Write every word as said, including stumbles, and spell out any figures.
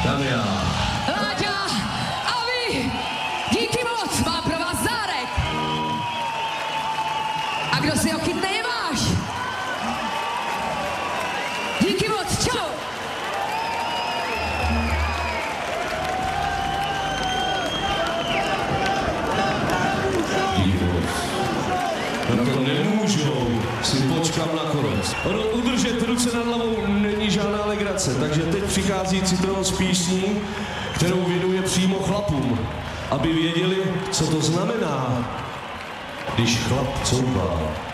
Damian. Láďa a vy, díky moc, mám pro vás dárek. A kdo si ho chytne, je váš. Díky moc, čau. Díky moc. Na to nemůžou, si počkám na konec. Ono udržet ruce nad hlavou není žádná legrace, takže teď přichází Citron s písní, kterou věnuje přímo chlapům, aby věděli, co to znamená, když chlap couvá.